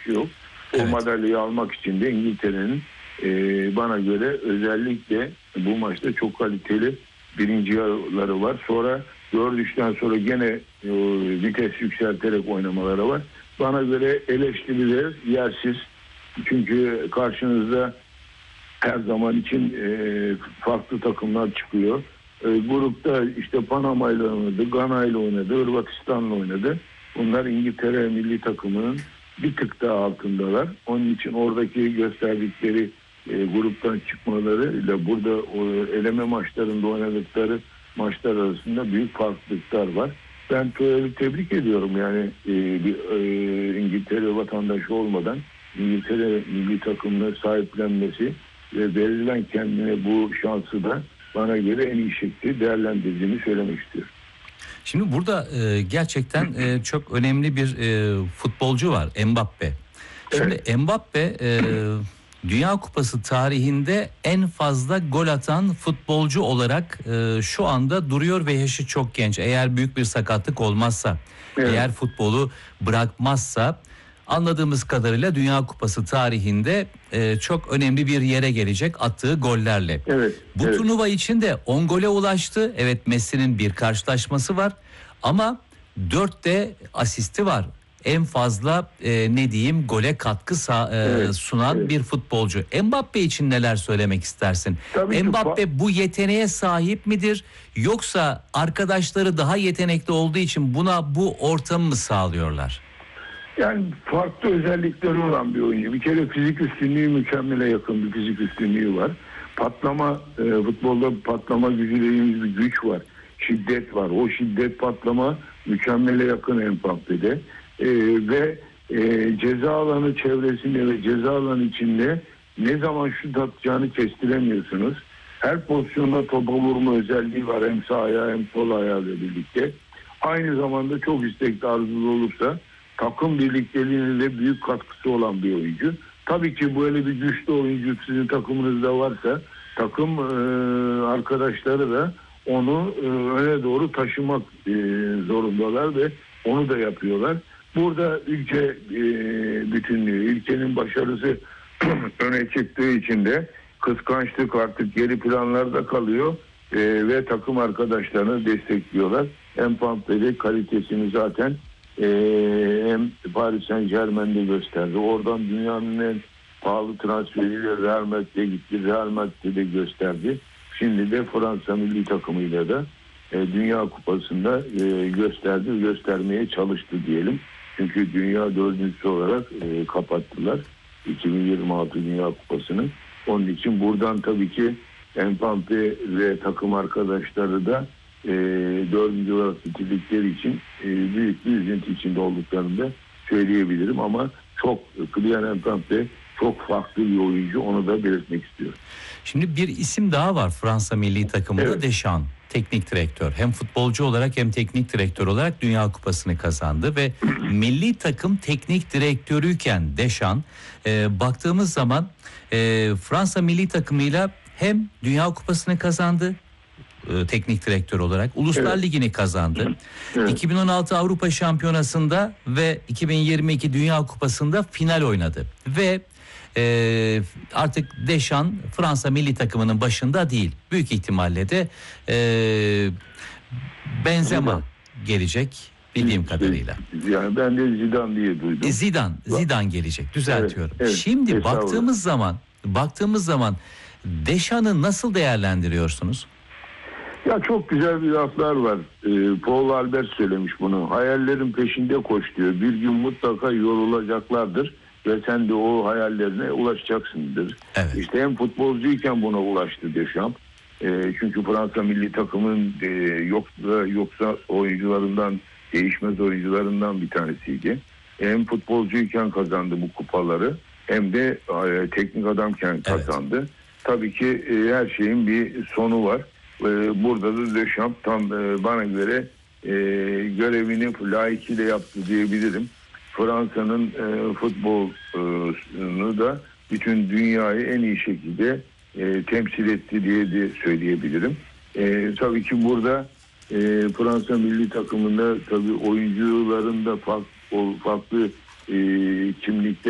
bir şey yok. O Evet. madalyayı almak için de İngiltere'nin bana göre özellikle bu maçta çok kaliteli birinci yarıları var. Sonra 4-3'ten sonra gene vites yükselterek oynamaları var. Bana göre eleştiriler yersiz. Çünkü karşınızda her zaman için farklı takımlar çıkıyor. Grupta işte Panama ile oynadı, Gana ile oynadı, Hırvatistan'la oynadı. Bunlar İngiltere milli takımının bir tık daha altındalar. Onun için oradaki gösterdikleri gruptan çıkmalarıyla burada eleme maçlarında oynadıkları maçlar arasında büyük farklılıklar var. Ben tebrik ediyorum yani İngiltere vatandaşı olmadan İngiltere milli takımına sahiplenmesi ve verilen kendine bu şansı da bana göre en iyi şekilde değerlendirdiğini söylemek istiyorum. Şimdi burada gerçekten çok önemli bir futbolcu var, Mbappe. Şimdi Evet. Mbappe Dünya Kupası tarihinde en fazla gol atan futbolcu olarak şu anda duruyor ve yaşı çok genç. Eğer büyük bir sakatlık olmazsa, Evet. eğer futbolu bırakmazsa anladığımız kadarıyla Dünya Kupası tarihinde çok önemli bir yere gelecek attığı gollerle. Evet. Bu turnuva için de 10 gole ulaştı. Evet, Messi'nin bir karşılaşması var ama 4 de asisti var. En fazla gole katkı sunan bir futbolcu. Mbappe için neler söylemek istersin? Tabii Mbappe bu yeteneğe sahip midir? Yoksa arkadaşları daha yetenekli olduğu için buna bu ortamı mı sağlıyorlar? Yani farklı özellikleri olan bir oyuncu. Bir kere fizik üstünlüğü mükemmele yakın bir fizik üstünlüğü var. Futbolda patlama gücü dediğimiz bir güç var. Şiddet var. O şiddet patlama mükemmele yakın Mbappe'de. Ve ceza alanı çevresinde ve ceza alanı içinde ne zaman şut atacağını kestiremiyorsunuz. Her pozisyonda topa vurma özelliği var. Hem sağ ayağı hem sol ayağıyla birlikte. Aynı zamanda çok istekli arzulu olursa takım birlikteliğine de büyük katkısı olan bir oyuncu. Tabii ki böyle bir güçlü oyuncu sizin takımınızda varsa takım arkadaşları da onu öne doğru taşımak zorundalar ve onu da yapıyorlar. Burada ülke bütünlüğü, ülkenin başarısı öne çıktığı için de kıskançlık artık geri planlarda kalıyor ve takım arkadaşlarını destekliyorlar. Mbappe'de kalitesini zaten hem Paris Saint-Germain'de gösterdi. Oradan dünyanın en pahalı transferiyle Real Madrid'e gitti. Real Madrid'de gösterdi. Şimdi de Fransa milli takımıyla da Dünya Kupası'nda göstermeye çalıştı diyelim. Çünkü dünya dördüncüsü olarak kapattılar 2026 Dünya Kupası'nı. Onun için buradan tabii ki Mbappe ve takım arkadaşları da dördüncü olarak bitirdikleri için büyük bir üzüntü içinde olduklarını da söyleyebilirim ama Kylian Mbappe çok farklı bir oyuncu, onu da belirtmek istiyorum. Şimdi bir isim daha var Fransa milli takımında, Evet. Deschamps, teknik direktör. Hem futbolcu olarak hem teknik direktör olarak Dünya Kupası'nı kazandı ve milli takım teknik direktörüyken Deschamps baktığımız zaman Fransa milli takımıyla hem Dünya Kupası'nı kazandı teknik direktör olarak, Uluslar Evet. Ligi'ni kazandı. Evet. 2016 Avrupa Şampiyonası'nda ve 2022 Dünya Kupası'nda final oynadı ve artık Deschamps Fransa milli takımının başında değil. Büyük ihtimalle de Benzema gelecek bildiğim kadarıyla. Yani ben de Zidane diye duydum. Zidane gelecek. Düzeltiyorum. Evet, Şimdi baktığımız zaman Deschamps nasıl değerlendiriyorsunuz? Ya çok güzel bir laflar var. Paul Albert söylemiş bunu. Hayallerin peşinde koş diyor. Bir gün mutlaka yorulacaklardır ve sen de o hayallerine ulaşacaksındır. Evet. İşte hem futbolcuyken buna ulaştı Deschamps. Çünkü Fransa milli takımın yoksa oyuncularından, değişmez oyuncularından bir tanesiydi. Hem futbolcuyken kazandı bu kupaları hem de teknik adamken kazandı. Evet. Tabii ki her şeyin bir sonu var. Burada da Deschamps tam bana göre görevini layıkıyla yaptı diyebilirim. Fransa'nın futbolunu da bütün dünyayı en iyi şekilde temsil etti diye de söyleyebilirim. Tabii ki burada Fransa milli takımında tabii oyuncuların da farklı kimlikte